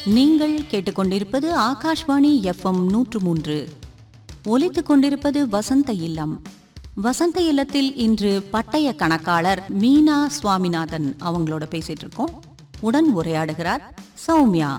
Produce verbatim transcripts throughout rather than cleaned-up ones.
நீங்கள் கேட்டுக்கொண்டிருப்பது ஆகாஷ்வாணி எஃப்எம் நூற்று மூன்று. ஒலித்துக் கொண்டிருப்பது வசந்த இல்லம். வசந்த இல்லத்தில் இன்று பட்டய கணக்காளர் மீனா சுவாமிநாதன் அவங்களோட பேசிட்டு இருக்கோம். உடன் உரையாடுகிறார் சௌமியா.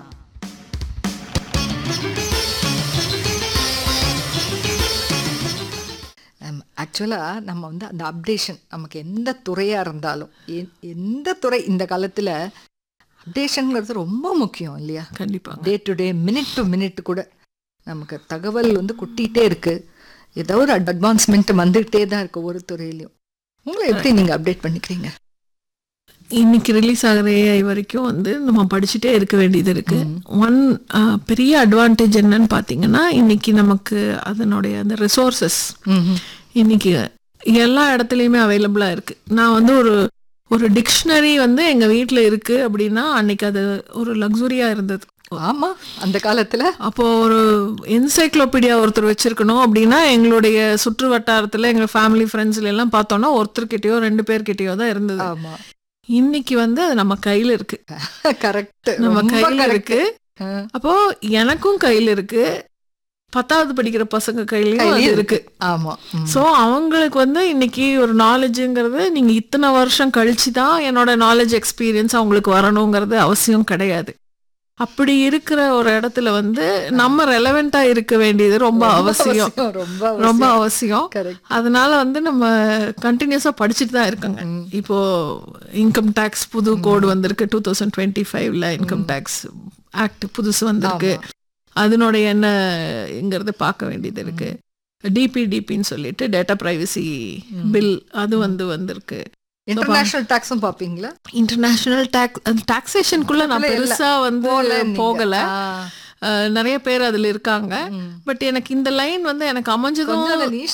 ஆக்சுவலாக நம்ம வந்து அந்த அப்டேஷன் நமக்கு எந்த துறையாக இருந்தாலும் எந்த துறை இந்த காலத்தில் அப்டேஷனுங்கிறது ரொம்ப முக்கியம் இல்லையா? கண்டிப்பாக. Day to day minute to minute கூட நமக்கு தகவல் வந்து கொட்டிகிட்டே இருக்குது. ஏதோ ஒரு அட்வான்ஸ்மெண்ட் வந்துகிட்டே தான் இருக்குது ஒவ்வொரு துறையிலையும். உங்களை எப்படி நீங்கள் அப்டேட் பண்ணிக்கிறீங்க? இன்னைக்கு ரிலீஸ் ஆகிற ஏஐ வரைக்கும் வந்து நம்ம படிச்சுட்டே இருக்க வேண்டியது இருக்கு. ஒன் பெரிய அட்வான்டேஜ் என்னன்னு பார்த்தீங்கன்னா, இன்னைக்கு நமக்கு அதனுடைய அந்த ரிசோர்சஸ் இன்னைக்கு எல்லா இடத்துலையுமே அவைலபிளாக இருக்கு. நான் வந்து ஒரு ஒரு டிக்ஷனரி வந்து எங்கள் வீட்டில் இருக்கு அப்படின்னா அன்னைக்கு அது ஒரு லக்ஸுரியாக இருந்தது. ஆமாம், அந்த காலத்தில். அப்போ ஒரு என்சைக்ளோபீடியா ஒருத்தர் வச்சிருக்கணும் அப்படின்னா எங்களுடைய சுற்று வட்டாரத்தில் எங்கள் ஃபேமிலி ஃப்ரெண்ட்ஸ்ல எல்லாம் பார்த்தோம்னா ஒருத்தர்கிட்டயோ ரெண்டு பேர்கிட்டயோ தான் இருந்தது. ஆமாம், இன்னைக்கு வந்து அது நம்ம கையில இருக்கு. கரெக்ட், நம்ம கையில இருக்கு. அப்போ எனக்கும் கையில இருக்கு, பத்தாவது படிக்கிற பசங்க கையிலயும் இருக்கு. ஆமா. சோ அவங்களுக்கு வந்து இன்னைக்கு ஒரு நாலேஜுங்கிறது நீங்க இத்தனை வருஷம் கழிச்சுதான் என்னோட நாலேஜ் எக்ஸ்பீரியன்ஸ் அவங்களுக்கு வரணுங்கிறது அவசியம் கிடையாது. அப்படி இருக்கிற ஒரு இடத்துல வந்து நம்ம ரெலவெண்டா இருக்க வேண்டியது ரொம்ப அவசியம், ரொம்ப அவசியம். அதனால வந்து நம்ம கண்டினியூஸா படிச்சுட்டு தான் இருக்கோங்க. இப்போ இன்கம் டேக்ஸ் புது கோடு வந்திருக்கு. டூ தௌசண்ட் டுவெண்ட்டி ஃபைவ்ல இன்கம் டேக்ஸ் ஆக்ட் புதுசு வந்திருக்கு. அதனுடைய என்னங்கிறத பார்க்க வேண்டியது இருக்கு. டிபிடிபின்னு சொல்லிட்டு டேட்டா பிரைவசி பில் அது வந்து வந்திருக்கு. இன்டர்நேஷனல் டாக்ஸும் பாப்பீங்களா? இன்டர்நேஷனல் டாக்ஸ் டாக்ஸேஷனுக்குள்ள நான் பெருசா வந்து போகல. நிறைய பேர் அதுல இருக்காங்க. பட் எனக்கு இந்த லைன் வந்து எனக்கு அமைஞ்சதும்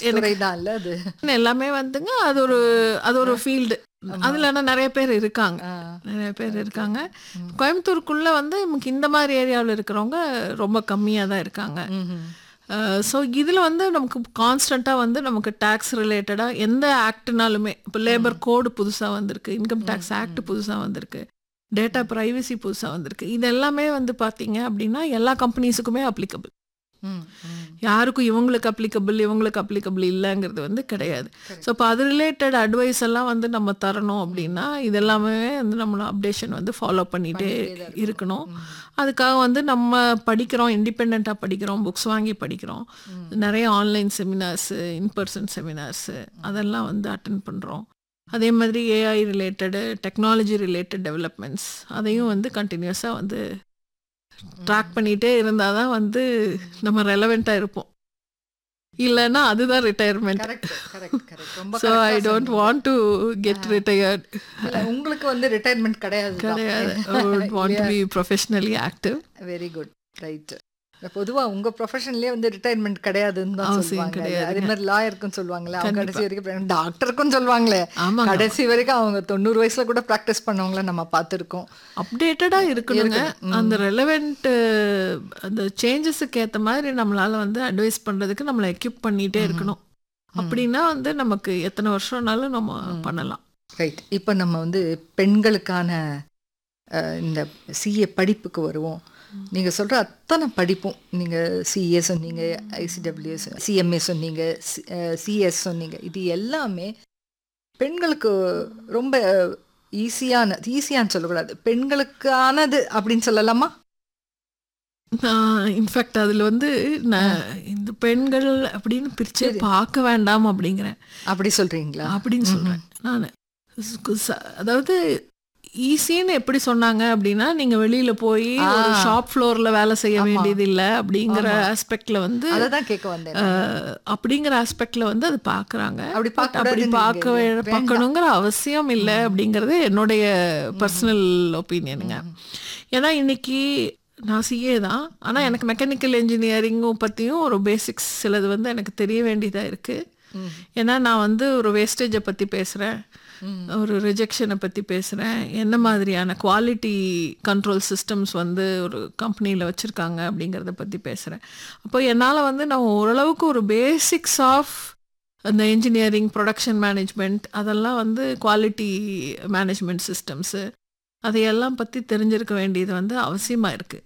எல்லாமே வந்துங்க. அது ஒரு அது ஒரு ஃபீல்டு. அதுல நிறைய பேர் இருக்காங்க, நிறைய பேர் இருக்காங்க. கோயம்புத்தூருக்குள்ள வந்து நமக்கு இந்த மாதிரி ஏரியாவில் இருக்கிறவங்க ரொம்ப கம்மியா தான் இருக்காங்க. ஸோ இதில் வந்து நமக்கு கான்ஸ்டண்ட்டாக வந்து நமக்கு டேக்ஸ் ரிலேட்டடாக எந்த ஆக்ட்னாலுமே, இப்போ லேபர் கோடு புதுசாக வந்திருக்கு, இன்கம் டேக்ஸ் ஆக்ட் புதுசாக வந்திருக்கு, டேட்டா ப்ரைவசி புதுசாக வந்திருக்கு. இது எல்லாமே வந்து பார்த்தீங்க அப்படின்னா எல்லா கம்பெனிஸுக்குமே அப்ளிகபிள். யாருக்கும் இவங்களுக்கு அப்ளிகபிள் இவங்களுக்கு அப்ளிகபிள் இல்லைங்கிறது வந்து கிடையாது. ஸோ இப்போ அது ரிலேட்டட் அட்வைஸ் எல்லாம் வந்து நம்ம தரணும் அப்படின்னா இதெல்லாமே வந்து நம்மளோட அப்டேஷன் வந்து ஃபாலோ பண்ணிகிட்டே இருக்கணும். அதுக்காக வந்து நம்ம படிக்கிறோம், இண்டிபெண்ட்டாக படிக்கிறோம், புக்ஸ் வாங்கி படிக்கிறோம், நிறைய ஆன்லைன் செமினார்ஸு, இன்பர்சன் செமினார்ஸு அதெல்லாம் வந்து அட்டென்ட் பண்ணுறோம். அதே மாதிரி AI related, technology related developments அதையும் வந்து கண்டினியூஸாக வந்து ட்ராக் பண்ணிகிட்டே இருந்தால் தான் வந்து நம்ம ரெலவெண்ட்டாக இருப்போம். இல்லைன்னா அதுதான் retirement. So I don't want to get retired. உங்களுக்கு வந்து ரிட்டையர்மெண்ட் கிடையாது கிடையாது. I would want to be professionally active. Very good, right. பொதுவாக உங்கள் ப்ரொஃபஷன்லேயே வந்து ரிட்டையர்மெண்ட் கிடையாதுன்னு தான் சொல்லுவாங்க. அதே மாதிரி லாயருக்கும் சொல்லுவாங்களே, அவங்க கடைசி வரைக்கும், டாக்டருக்கும் சொல்லுவாங்களே கடைசி வரைக்கும் அவங்க தொண்ணூறு வயசுல கூட ப்ராக்டிஸ் பண்ணவங்கள நம்ம பார்த்துருக்கோம். அப்டேட்டடாக இருக்கணுங்க. அந்த ரெலவெண்ட் அந்த சேஞ்சஸுக்கு ஏற்ற மாதிரி நம்மளால வந்து அட்வைஸ் பண்ணுறதுக்கு நம்மளை எக்யூப் பண்ணிகிட்டே இருக்கணும். அப்படின்னா வந்து நமக்கு எத்தனை வருஷம்னாலும் நம்ம பண்ணலாம். ரைட். இப்போ நம்ம வந்து பெண்களுக்கான இந்த சிஏ படிப்புக்கு வருவோம். நீங்கள் சொல்கிற அத்தனை படிப்பும், நீங்கள் சிஏ சொன்னீங்க, ஐசிடபிள்யூஎஸ், சிஎம்ஏ சொன்னீங்க, சிஎஸ் சொன்னீங்க, இது எல்லாமே பெண்களுக்கு ரொம்ப ஈஸியான, ஈஸியான்னு சொல்லக்கூடாது, பெண்களுக்கானது அப்படின்னு சொல்லலாமா? இன்ஃபேக்ட் அதில் வந்து நான் இந்த பெண்கள் அப்படின்னு பிரித்து பார்க்க வேண்டாம் அப்படிங்கிறேன். அப்படி சொல்கிறீங்களா? அப்படின்னு சொல்கிறேன் நான். அதாவது ஈஸின்னு எப்படி சொன்னாங்க அப்படின்னா, நீங்க வெளியில போய் ஒரு ஷாப் ஃப்ளோர்ல வேலை செய்ய வேண்டியது இல்லை அப்படிங்கிற ஆஸ்பெக்ட்ல வந்து அப்படிங்கிற ஆஸ்பெக்ட்ல வந்து அது பாக்குறாங்க. அப்படி பார்க்க பார்க்கணுங்கிற அவசியம் இல்லை அப்படிங்கிறது என்னுடைய பர்சனல் ஒப்பீனியனுங்க. ஏன்னா இன்னைக்கு நான் சிஏ தான், ஆனால் எனக்கு மெக்கானிக்கல் இன்ஜினியரிங்கும் பற்றியும் ஒரு பேசிக்ஸ் சிலது வந்து எனக்கு தெரிய வேண்டியதாக இருக்குது. ஏன்னா நான் வந்து ஒரு வேஸ்டேஜை பற்றி பேசுகிறேன், ஒரு ரிஜெக்ஷனை பற்றி பேசுகிறேன், என்ன மாதிரியான குவாலிட்டி கண்ட்ரோல் சிஸ்டம்ஸ் வந்து ஒரு கம்பெனியில் வச்சுருக்காங்க அப்படிங்கிறத பற்றி பேசுகிறேன். அப்போ என்னால் வந்து நான் ஓரளவுக்கு ஒரு பேசிக்ஸ் ஆஃப் அந்த இன்ஜினியரிங், ப்ரொடக்ஷன் மேனேஜ்மெண்ட், அதெல்லாம் வந்து குவாலிட்டி மேனேஜ்மெண்ட் சிஸ்டம்ஸு, அதையெல்லாம் பற்றி தெரிஞ்சிருக்க வேண்டியது வந்து அவசியமாக இருக்குது.